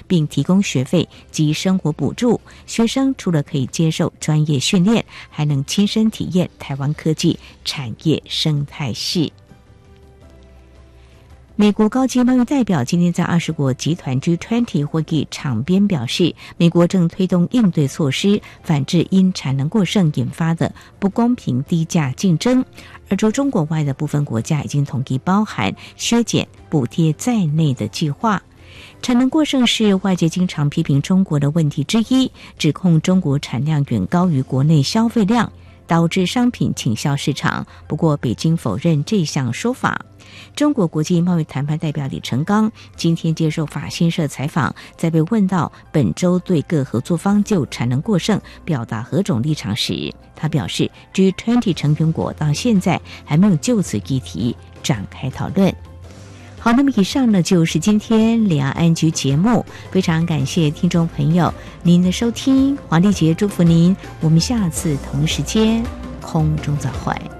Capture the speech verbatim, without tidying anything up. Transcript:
并提供学费及生活补助。学生除了可以接受专业训练，还能亲身体验台湾科技产业生态系。美国高级贸易代表今天在二十国集团 G 二十 会议场边表示，美国正推动应对措施，反制因产能过剩引发的不公平低价竞争。而除中国外的部分国家已经同意包含削减补贴在内的计划。产能过剩是外界经常批评中国的问题之一，指控中国产量远高于国内消费量，导致商品倾销市场。不过北京否认这项说法。中国国际贸易谈判代表李成钢今天接受法新社采访，在被问到本周对各合作方就产能过剩表达何种立场时，他表示 G 二十 成员国到现在还没有就此议题展开讨论。好，那么以上呢就是今天两岸局节目，非常感谢听众朋友您的收听，黄丽杰祝福您，我们下次同时间空中再会。